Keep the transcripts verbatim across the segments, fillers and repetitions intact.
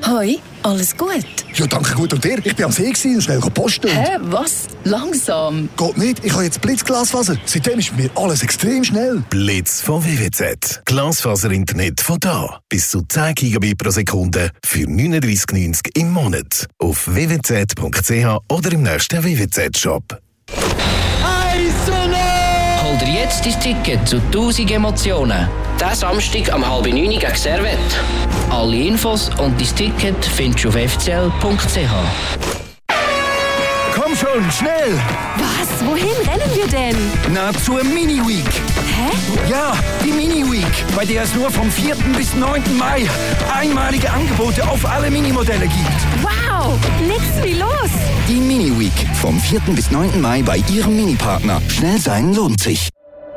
Hoi, alles gut? Ja, danke, gut. Und dir? Ich bin am See und schnell posten. Hä, was? Langsam? Geht nicht, ich habe jetzt Blitzglasfaser. Seitdem ist bei mir alles extrem schnell. Blitz von W W Z. Glasfaser-Internet von da. Bis zu zehn Gigabit pro Sekunde für neununddreissig neunzig im Monat. Auf w w z punkt c h oder im nächsten W W Z-Shop. Hol dir jetzt dein Ticket zu tausend Emotionen. Diesen Samstag am halb neun gegen Servette. Alle Infos und dein Ticket findest du auf f c l punkt c h. Komm schon, schnell! Was? Wohin rennen wir denn? Na, zur Mini-Week. Hä? Ja, die Mini-Week, bei der es nur vom vierten bis neunten Mai einmalige Angebote auf alle Minimodelle gibt. Wow, nix wie los. Die Mini-Week vom vierten bis neunten Mai bei Ihrem Mini-Partner. Schnell sein lohnt sich.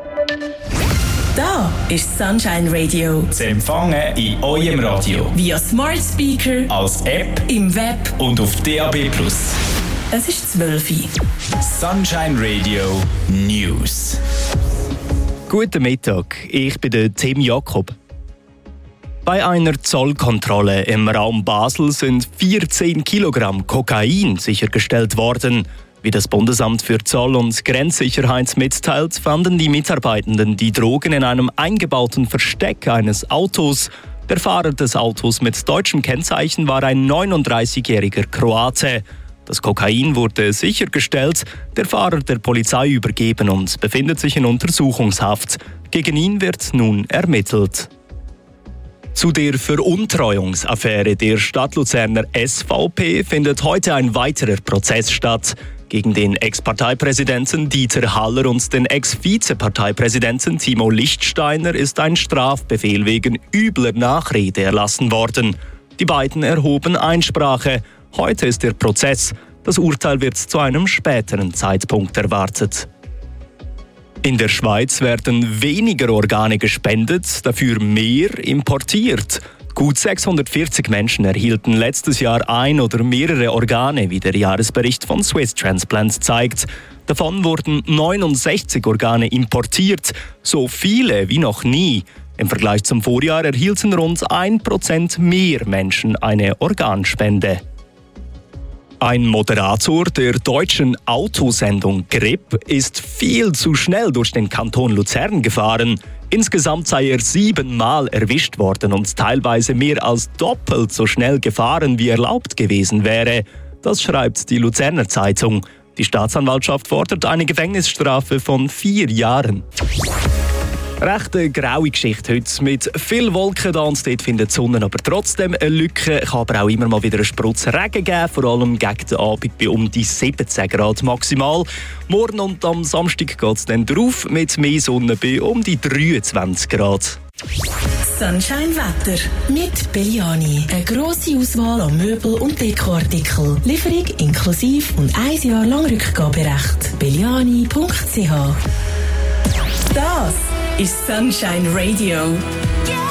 Da ist Sunshine Radio. Zu empfangen in eurem Radio. Via Smart Speaker, als App im Web und auf D A B plus. Es ist zwölf Uhr. Sunshine Radio News. Guten Mittag, ich bin der Tim Jakob. Bei einer Zollkontrolle im Raum Basel sind vierzehn Kilogramm Kokain sichergestellt worden. Wie das Bundesamt für Zoll- und Grenzsicherheit mitteilt, fanden die Mitarbeitenden die Drogen in einem eingebauten Versteck eines Autos. Der Fahrer des Autos mit deutschem Kennzeichen war ein neununddreißigjähriger Kroate. Das Kokain wurde sichergestellt, der Fahrer der Polizei übergeben und befindet sich in Untersuchungshaft. Gegen ihn wird nun ermittelt. Zu der Veruntreuungsaffäre der Stadtluzerner S V P findet heute ein weiterer Prozess statt. Gegen den Ex-Parteipräsidenten Dieter Haller und den Ex-Vizeparteipräsidenten Timo Lichtsteiner ist ein Strafbefehl wegen übler Nachrede erlassen worden. Die beiden erhoben Einsprache. Heute ist der Prozess. Das Urteil wird zu einem späteren Zeitpunkt erwartet. In der Schweiz werden weniger Organe gespendet, dafür mehr importiert. Gut sechshundertvierzig Menschen erhielten letztes Jahr ein oder mehrere Organe, wie der Jahresbericht von Swiss Transplant zeigt. Davon wurden neunundsechzig Organe importiert, so viele wie noch nie. Im Vergleich zum Vorjahr erhielten rund ein Prozent mehr Menschen eine Organspende. Ein Moderator der deutschen Autosendung Grip ist viel zu schnell durch den Kanton Luzern gefahren. Insgesamt sei er siebenmal erwischt worden und teilweise mehr als doppelt so schnell gefahren, wie erlaubt gewesen wäre. Das schreibt die Luzerner Zeitung. Die Staatsanwaltschaft fordert eine Gefängnisstrafe von vier Jahren. Recht eine graue Geschichte heute mit viel Wolken da und dort findet die Sonne aber trotzdem eine Lücke. Kann aber auch immer mal wieder einen Sprutz Regen geben, vor allem gegen den Abend bei um die siebzehn Grad maximal. Morgen und am Samstag geht es dann drauf mit mehr Sonne bei um die dreiundzwanzig Grad. Sunshine Wetter mit Belliani. Eine grosse Auswahl an Möbel- und Dekoartikel. Lieferung inklusive und ein Jahr lang Rückgaberecht. belliani punkt c h. Das ist Sunshine Radio.